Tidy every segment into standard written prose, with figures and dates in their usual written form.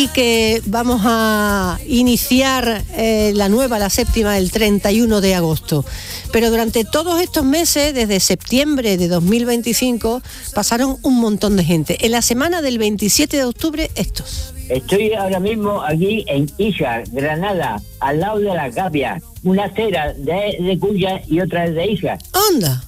y que vamos a iniciar la séptima, el 31 de agosto. Pero durante todos estos meses, desde septiembre de 2025, pasaron un montón de gente. En la semana del 27 de octubre, estos. Estoy ahora mismo aquí en Ija, Granada, al lado de la Gavia. Una acera de Cuya y otra de Ija. ¡Anda!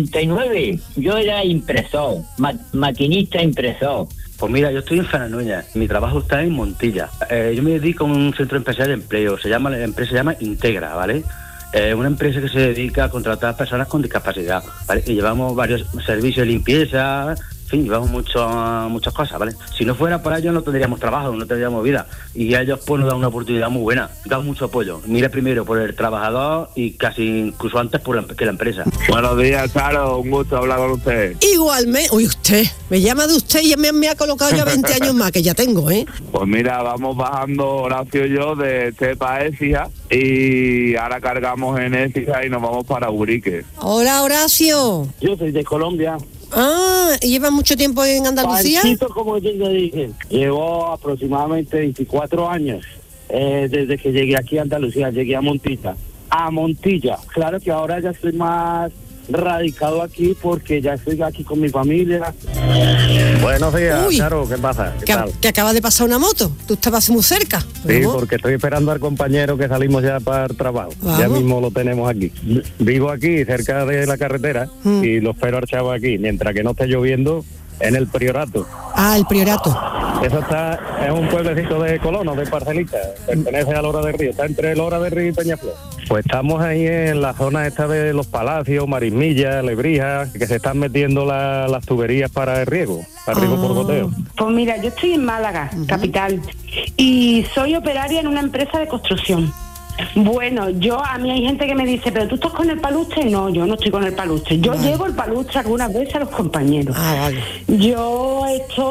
89. Yo era impresor, maquinista impresor. Pues mira, yo estoy en Fananuña, mi trabajo está en Montilla. Yo me dedico a un centro empresarial de empleo, la empresa se llama Integra, ¿vale? Una empresa que se dedica a contratar personas con discapacidad, ¿vale? Y llevamos varios servicios de limpieza, en fin, llevamos muchas cosas, ¿vale? Si no fuera por ellos no tendríamos trabajo, no tendríamos vida. Y ellos pues nos dan una oportunidad muy buena, dan mucho apoyo. Mira primero por el trabajador y casi incluso antes que la empresa. Buenos días, Charo, un gusto hablar con usted. Igualmente, uy, usted, me llama de usted y me ha colocado ya 20 años más, que ya tengo, ¿eh? Pues mira, vamos bajando Horacio y yo de Estepa a Écija y ahora cargamos en Écija y nos vamos para Urique. Hola, Horacio. Yo soy de Colombia. Ah, ¿llevas mucho tiempo en Andalucía? Panchito, como yo te dije. Llevo aproximadamente 24 años desde que llegué aquí a Andalucía, llegué a Montilla. A Montilla. Claro que ahora ya estoy más radicado aquí porque ya estoy aquí con mi familia. Buenos días, Uy, Charo, ¿qué pasa? ¿Qué tal? Que acaba de pasar una moto. Tú estabas muy cerca. Sí, porque estoy esperando al compañero que salimos ya para el trabajo. Vamos. Ya mismo lo tenemos aquí. Vivo aquí, cerca de la carretera, y lo espero al chavo aquí, mientras que no esté lloviendo, en el Priorato. Ah, el Priorato. Eso es un pueblecito de colonos, de Parcelita, pertenece a Lora del Río, está entre Lora del Río y Peñaflor. Pues estamos ahí en la zona esta de los Palacios, Marismilla, Lebrija, que se están metiendo las tuberías para el riego por goteo. Pues mira, yo estoy en Málaga, capital, y soy operaria en una empresa de construcción. Bueno, a mí hay gente que me dice, ¿pero tú estás con el palustre? No, yo no estoy con el palustre. Yo llevo el palustre algunas veces a los compañeros. Vale. Yo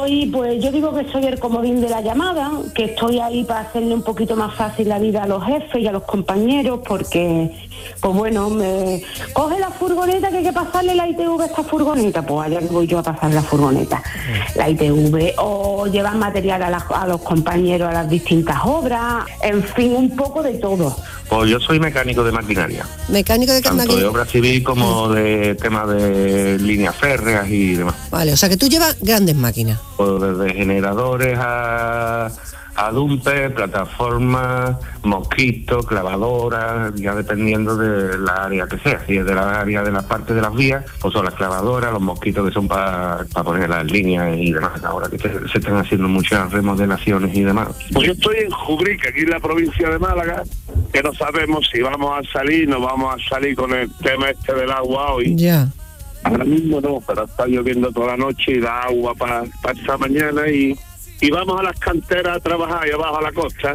yo digo que soy el comodín de la llamada, que estoy ahí para hacerle un poquito más fácil la vida a los jefes y a los compañeros, porque, pues bueno, me coge la furgoneta que hay que pasarle la ITV a esta furgoneta, pues allá voy yo a pasar la furgoneta, la ITV, o llevar material a los compañeros a las distintas obras, en fin, un poco de todo. Pues yo soy mecánico de maquinaria. Mecánico de tanto de obra civil como de temas de líneas férreas y demás. Vale, o sea que tú llevas grandes máquinas. Pues desde generadores a dumper, plataformas, mosquitos, clavadoras, ya dependiendo de la área que sea. Si es de la área de la parte de las vías, pues son las clavadoras, los mosquitos que son para poner las líneas y demás. Ahora que se están haciendo muchas remodelaciones y demás. Pues yo estoy en Jubrique, aquí en la provincia de Málaga, que no sabemos si vamos a salir, no vamos a salir con el tema este del agua hoy. Ya. Ahora mismo no, pero está lloviendo toda la noche y da agua para esta mañana y vamos a las canteras a trabajar y abajo a la costa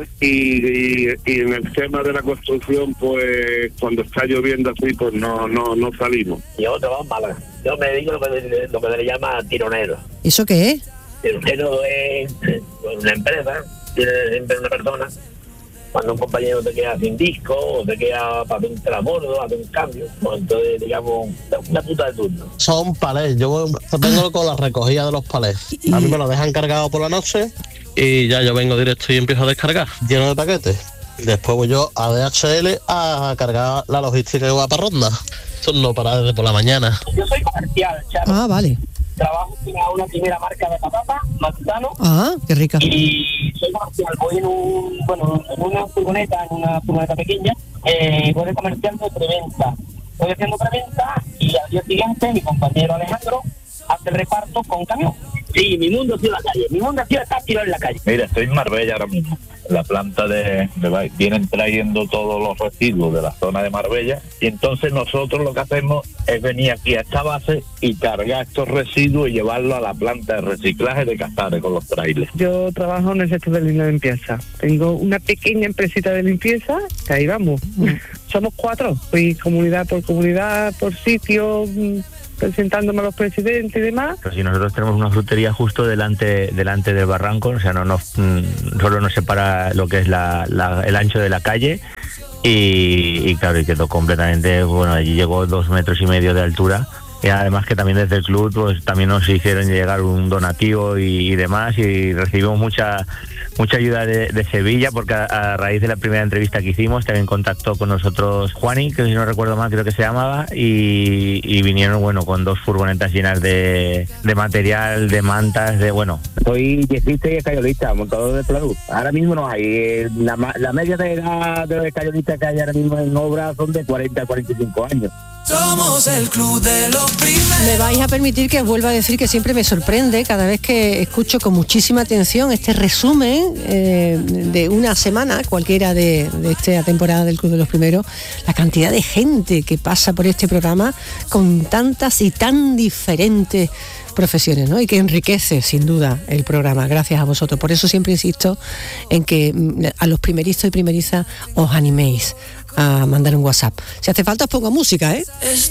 y en el tema de la construcción, pues cuando está lloviendo así, pues no salimos. Yo trabajo en Málaga. Yo me dedico a lo que se le llama tironero. ¿Eso qué es? Tironero es una empresa, tiene siempre una persona. Cuando un compañero te queda sin disco o te queda para un transbordo, hacer un cambio, pues entonces digamos una puta de turno. Son palés, yo vengo con la recogida de los palés. A mí me lo dejan cargado por la noche y ya yo vengo directo y empiezo a descargar, lleno de paquetes. Después voy yo a DHL a cargar la logística que va para Ronda. Esto no para desde por la mañana. Yo soy comercial, Charo. Ah, vale. Trabajo en una primera marca de patatas, Manzano. Ah, qué rica. Y soy comercial, voy en una furgoneta pequeña, voy de comercial de preventa. Voy haciendo preventa y al día siguiente mi compañero Alejandro hace el reparto con camión. Sí, mi mundo ha sido la calle, mi mundo ha sido estar tirado en la calle. Mira, estoy en Marbella ahora mismo. La planta de vienen trayendo todos los residuos de la zona de Marbella y entonces nosotros lo que hacemos es venir aquí a esta base y cargar estos residuos y llevarlos a la planta de reciclaje de Casares con los trailers. Yo trabajo en el sector de línea de limpieza. Tengo una pequeña empresita de limpieza, que ahí vamos. Somos 4, fui comunidad, por sitio, presentándome a los presidentes y demás. Pero si nosotros tenemos una frutería justo delante del barranco, o sea, solo nos separa lo que es el ancho de la calle y claro, y quedó completamente, bueno, allí llegó 2,5 metros de altura. Y además que también desde el club pues también nos hicieron llegar un donativo y demás y recibimos mucha ayuda de Sevilla, porque a raíz de la primera entrevista que hicimos también contactó con nosotros Juani, que si no recuerdo mal creo que se llamaba, y vinieron, bueno, con 2 furgonetas llenas de material, de mantas, de bueno. Soy yesista y escayolista, montador de pladur. Ahora mismo no hay, la media de edad de los escayolistas que hay ahora mismo en obra son de 40 a 45 años. Somos el club de los primeros. Me vais a permitir que os vuelva a decir que siempre me sorprende cada vez que escucho con muchísima atención este resumen de una semana cualquiera de esta temporada del Club de los Primeros, la cantidad de gente que pasa por este programa con tantas y tan diferentes profesiones, ¿no? Y que enriquece sin duda el programa, gracias a vosotros. Por eso siempre insisto en que a los primerizos y primerizas os animéis a mandar un WhatsApp. Si hace falta os pongo música, ¿eh?